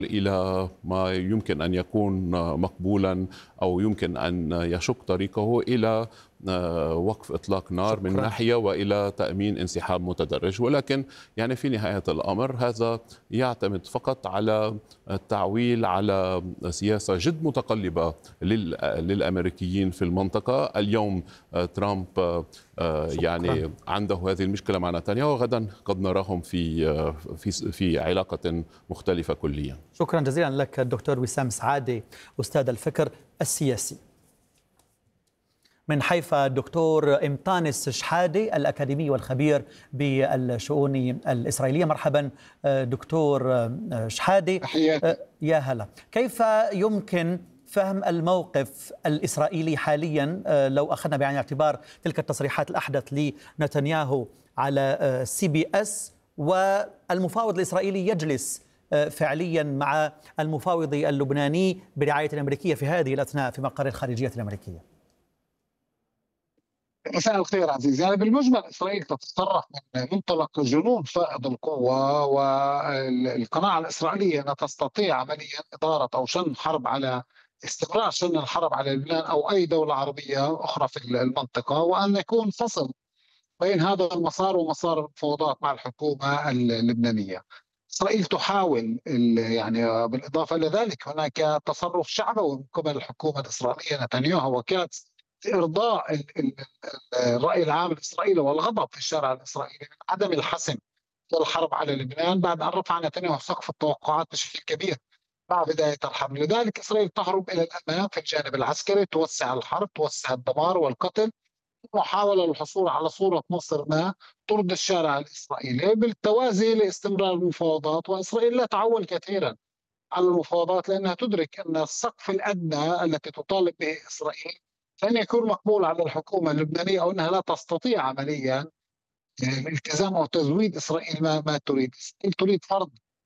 إلى ما يمكن أن يكون مقبولا أو يمكن أن يشق طريقه إلى وقف إطلاق نار من شكرا. ناحية وإلى تأمين انسحاب متدرج. ولكن يعني في نهاية الأمر هذا يعتمد فقط على التعويل على سياسة جد متقلبة للأمريكيين في المنطقة. اليوم ترامب شكرا. يعني عنده هذه المشكلة مع نتنياهو، وغدا قد نراهم في علاقة مختلفة كليا. شكرا جزيلا لك الدكتور وسام سعادة أستاذ الفكر السياسي. من حيفا الدكتور إمطانس شحادة الأكاديمي والخبير بالشؤون الإسرائيلية. مرحبا دكتور شحادة. تحياتي. يا هلا. كيف يمكن فهم الموقف الإسرائيلي حاليا لو أخذنا بعين الاعتبار تلك التصريحات الأحدث لنتنياهو على CBS، والمفاوض الإسرائيلي يجلس فعليا مع المفاوض اللبناني برعاية الأمريكية في هذه الأثناء في مقر الخارجية الأمريكية؟ مساء الخير عزيزي. يعني بالمجمل إسرائيل تتصرف من منطلق جنون فائض القوة، والقناعة الإسرائيلية أنها تستطيع عمليا إدارة أو شن حرب على استمرار شن الحرب على لبنان أو أي دولة عربية أخرى في المنطقة، وأن يكون فصل بين هذا المسار ومسار المفاوضات مع الحكومة اللبنانية. إسرائيل تحاول يعني بالإضافة إلى ذلك هناك تصرف شعبوي من قبل الحكومة الإسرائيلية نتنياهو وكاتس في إرضاء الرأي العام الإسرائيلي والغضب في الشارع الإسرائيلي من عدم الحسم في الحرب على لبنان بعد أن رفع نتنياهو سقف التوقعات بشكل كبير مع بداية الحرب. لذلك إسرائيل تهرب إلى الأمام في الجانب العسكري، توسع الحرب، توسع الدمار والقتل، محاولة للحصول على صورة مصر ما ترضي الشارع الإسرائيلي بالتوازي لاستمرار المفاوضات. وإسرائيل لا تعول كثيرا على المفاوضات لأنها تدرك أن السقف الأدنى التي تطالب به إسرائيل لن يكون مقبول على الحكومة اللبنانية، أو أنها لا تستطيع عمليا الالتزام أو تزويد إسرائيل ما تريد. إسرائيل تريد فرض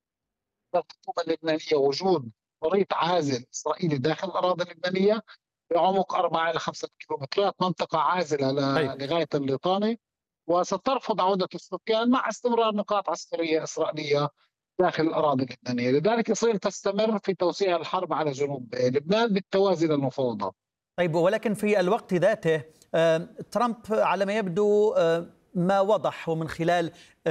الحكومة اللبنانية وجود طريق عازل إسرائيلي داخل الأراضي اللبنانية بعمق 4 إلى 5 كيلومترات، منطقة عازلة طيب. لغاية الليطاني، وسترفض عودة السكان مع استمرار نقاط عسكرية إسرائيلية داخل الأراضي اللبنانية. لذلك إسرائيل تستمر في توسيع الحرب على جنوب لبنان بالتوازي للمفاوضات. طيب، ولكن في الوقت ذاته ترامب على ما يبدو ما وضح ومن خلال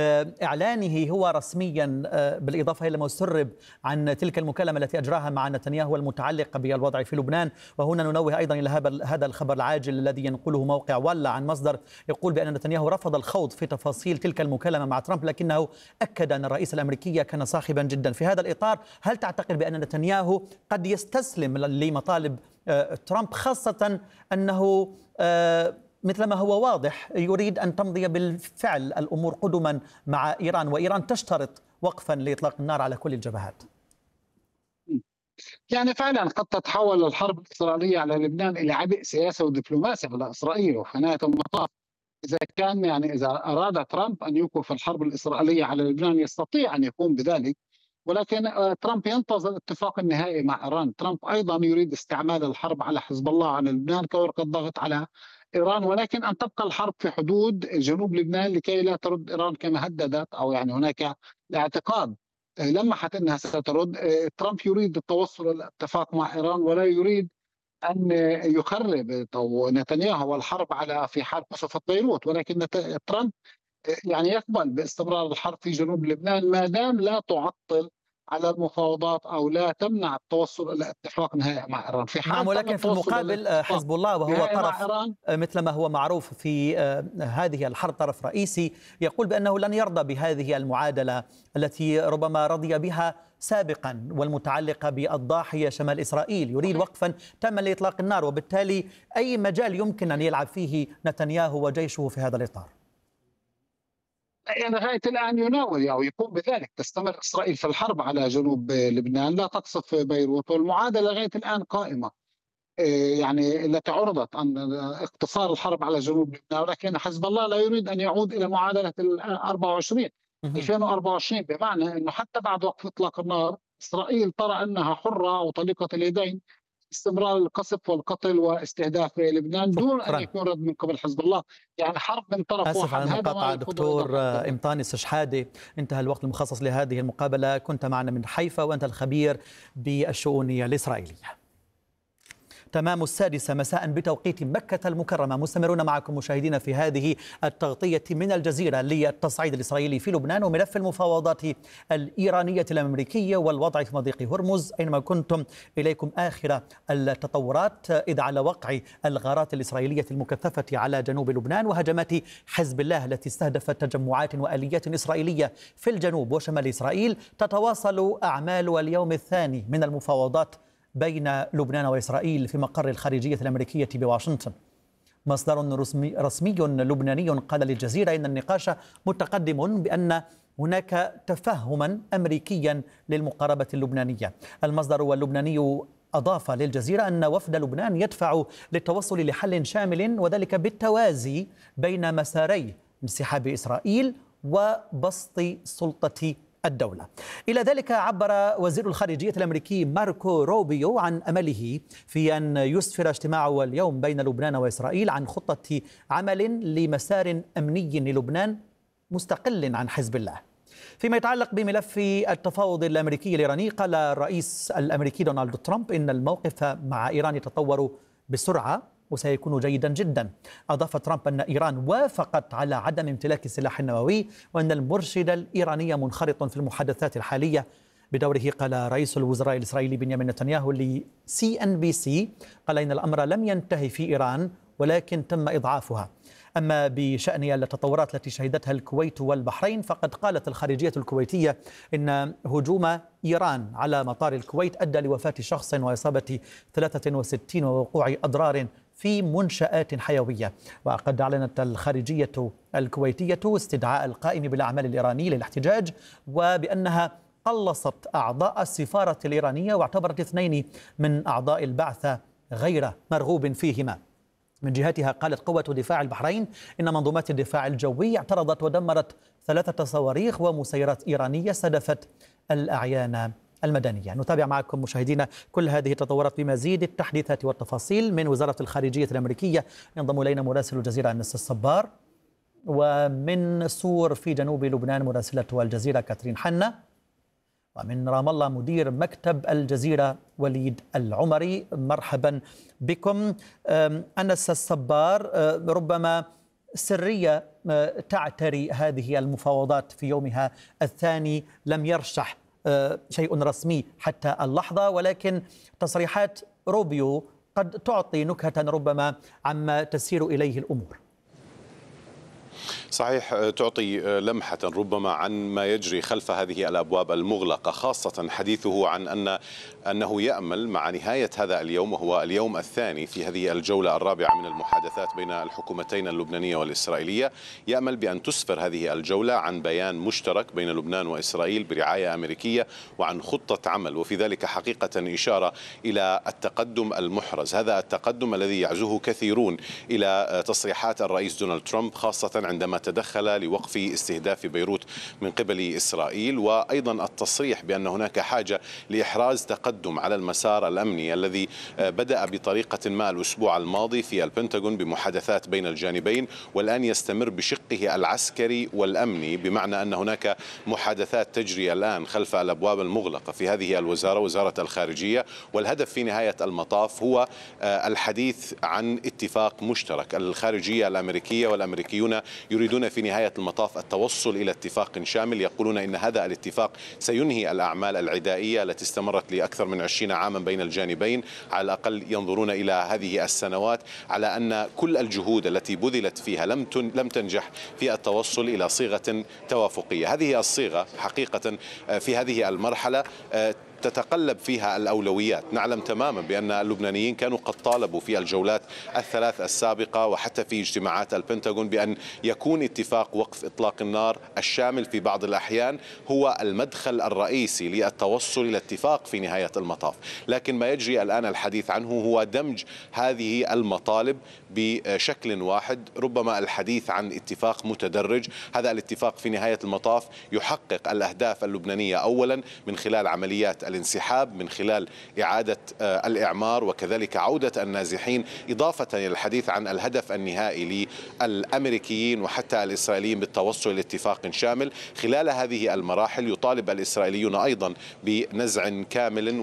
إعلانه هو رسميا، بالإضافة إلى ما سرب عن تلك المكالمة التي أجراها مع نتنياهو المتعلقة بالوضع في لبنان. وهنا ننوه أيضا إلى هذا الخبر العاجل الذي ينقله موقع ولا عن مصدر يقول بأن نتنياهو رفض الخوض في تفاصيل تلك المكالمة مع ترامب، لكنه أكد أن الرئيس الأمريكي كان صاخبا جدا. في هذا الإطار، هل تعتقد بأن نتنياهو قد يستسلم لمطالب ترامب، خاصة أنه مثل ما هو واضح يريد أن تمضي بالفعل الأمور قدما مع إيران، وإيران تشترط وقفا لإطلاق النار على كل الجبهات؟ يعني فعلا قد تتحول الحرب الإسرائيلية على لبنان إلى عبء سياسي ودبلوماسي على إسرائيل، وفي نهاية المطاف إذا أراد ترامب أن يوقف الحرب الإسرائيلية على لبنان يستطيع أن يقوم بذلك، ولكن ترامب ينتظر الاتفاق النهائي مع إيران. ترامب أيضا يريد استعمال الحرب على حزب الله على لبنان كورقة ضغط على إيران، ولكن أن تبقى الحرب في حدود جنوب لبنان لكي لا ترد إيران كما هددت، أو يعني هناك الاعتقاد لمحت أنها سترد. ترامب يريد التوصل إلى اتفاق مع إيران ولا يريد أن يخرب نتنياهو والحرب في حال قصف بيروت، ولكن ترامب يعني يقبل باستمرار الحرب في جنوب لبنان ما دام لا تعطل على المفاوضات أو لا تمنع التوصل إلى اتفاق نهائي مع إيران. في حال نعم، تم ولكن في التوصل إلى المقابل اتفاق حزب الله وهو نهائي مع طرف إيران، مثل ما هو معروف في هذه الحرب، طرف رئيسي، يقول بأنه لن يرضى بهذه المعادلة التي ربما رضي بها سابقا والمتعلقة بالضاحية شمال إسرائيل. يريد وقفا تاما لإطلاق النار، وبالتالي أي مجال يمكن أن يلعب فيه نتنياهو وجيشه في هذا الإطار؟ يعني لغاية الآن يناول أو يقوم بذلك. تستمر إسرائيل في الحرب على جنوب لبنان، لا تقصف بيروت، والمعادلة لغاية الآن قائمة، يعني التي عرضت عن اقتصار الحرب على جنوب لبنان، ولكن حزب الله لا يريد أن يعود إلى معادلة 24 2024، بمعنى أنه حتى بعد وقف إطلاق النار إسرائيل ترى أنها حرة أو طليقة اليدين استمرار القصف والقتل واستهداف لبنان دون أن شكرا. يكون رد من قبل حزب الله، يعني حرب من طرف آسف واحد. على هذا المقاطعة ما دكتور إمطانس شحادة، انتهى الوقت المخصص لهذه المقابلة، كنت معنا من حيفا وأنت الخبير بالشؤون الإسرائيلية. تمام 6 مساء بتوقيت مكة المكرمة، مستمرون معكم مشاهدينا في هذه التغطية من الجزيرة للتصعيد الإسرائيلي في لبنان وملف المفاوضات الإيرانية الأمريكية والوضع في مضيق هرمز، أينما كنتم إليكم آخر التطورات إذ على وقع الغارات الإسرائيلية المكثفة على جنوب لبنان وهجمات حزب الله التي استهدفت تجمعات وآليات إسرائيلية في الجنوب وشمال إسرائيل. تتواصل أعمال اليوم الثاني من المفاوضات بين لبنان وإسرائيل في مقر الخارجية الأمريكية بواشنطن. مصدر رسمي لبناني قال للجزيرة إن النقاش متقدم بأن هناك تفهما أمريكيا للمقاربة اللبنانية. المصدر اللبناني أضاف للجزيرة أن وفد لبنان يدفع للتوصل لحل شامل وذلك بالتوازي بين مساري انسحاب إسرائيل وبسط سلطة الدولة. إلى ذلك عبر وزير الخارجية الأمريكي ماركو روبيو عن أمله في أن يسفر اجتماع اليوم بين لبنان وإسرائيل عن خطة عمل لمسار أمني للبنان مستقل عن حزب الله. فيما يتعلق بملف التفاوض الأمريكي الإيراني، قال الرئيس الأمريكي دونالد ترامب إن الموقف مع إيران يتطور بسرعة وسيكون جيدا جدا. أضاف ترامب أن إيران وافقت على عدم امتلاك السلاح النووي وأن المرشد الإيراني منخرط في المحادثات الحالية. بدوره قال رئيس الوزراء الإسرائيلي بنيامين نتنياهو لCNBC قال إن الأمر لم ينتهي في إيران ولكن تم إضعافها. أما بشأن التطورات التي شهدتها الكويت والبحرين، فقد قالت الخارجية الكويتية إن هجوم إيران على مطار الكويت أدى لوفاة شخص وإصابة 63 ووقوع أضرار في منشآت حيوية. وقد أعلنت الخارجية الكويتية استدعاء القائم بالأعمال الإيراني للاحتجاج وبأنها قلصت أعضاء السفارة الإيرانية واعتبرت 2 من أعضاء البعثة غير مرغوب فيهما. من جهتها قالت قوة دفاع البحرين إن منظومات الدفاع الجوي اعترضت ودمرت 3 صواريخ ومسيرات إيرانية استهدفت الأعيان المدنية. نتابع معكم مشاهدينا كل هذه التطورات بمزيد التحديثات والتفاصيل من وزارة الخارجية الأمريكية. ينضم إلينا مراسل الجزيرة أنس الصبار، ومن سور في جنوب لبنان مراسلة الجزيرة كاترين حنا، ومن رام الله مدير مكتب الجزيرة وليد العمري. مرحبا بكم. أنس الصبار، ربما سرية تعتري هذه المفاوضات في يومها الثاني، لم يرشح شيء رسمي حتى اللحظة، ولكن تصريحات روبيو قد تعطي نكهة ربما عما تسير إليه الأمور. صحيح، تعطي لمحة ربما عن ما يجري خلف هذه الأبواب المغلقة، خاصة حديثه عن أنه يأمل مع نهاية هذا اليوم وهو اليوم الثاني في هذه الجولة الرابعة من المحادثات بين الحكومتين اللبنانية والإسرائيلية، يأمل بأن تسفر هذه الجولة عن بيان مشترك بين لبنان وإسرائيل برعاية أمريكية وعن خطة عمل، وفي ذلك حقيقة إشارة إلى التقدم المحرز، هذا التقدم الذي يعزوه كثيرون إلى تصريحات الرئيس دونالد ترامب، خاصة عندما تدخل لوقف استهداف بيروت من قبل إسرائيل، وأيضا التصريح بأن هناك حاجة لإحراز تقدم على المسار الأمني الذي بدأ بطريقة ما الأسبوع الماضي في البنتاغون بمحادثات بين الجانبين، والآن يستمر بشقه العسكري والأمني، بمعنى أن هناك محادثات تجري الآن خلف الأبواب المغلقة في هذه الوزارة، وزارة الخارجية، والهدف في نهاية المطاف هو الحديث عن اتفاق مشترك. الخارجية الأمريكية والأمريكيون يريدون في نهاية المطاف التوصل إلى اتفاق شامل، يقولون إن هذا الاتفاق سينهي الأعمال العدائية التي استمرت لأكثر من 20 عاما بين الجانبين، على الأقل ينظرون إلى هذه السنوات على أن كل الجهود التي بذلت فيها لم تنجح في التوصل إلى صيغة توافقية. هذه الصيغة حقيقة في هذه المرحلة تتقلب فيها الأولويات. نعلم تماما بأن اللبنانيين كانوا قد طالبوا في الجولات الثلاث السابقة وحتى في اجتماعات البنتاغون بأن يكون اتفاق وقف إطلاق النار الشامل في بعض الأحيان هو المدخل الرئيسي للتوصل إلى اتفاق في نهاية المطاف، لكن ما يجري الآن الحديث عنه هو دمج هذه المطالب بشكل واحد، ربما الحديث عن اتفاق متدرج. هذا الاتفاق في نهاية المطاف يحقق الأهداف اللبنانية أولا من خلال عمليات الانسحاب من خلال إعادة الإعمار وكذلك عودة النازحين، إضافة إلى الحديث عن الهدف النهائي للأمريكيين وحتى الإسرائيليين بالتوصل لاتفاق شامل. خلال هذه المراحل يطالب الإسرائيليون أيضا بنزع كامل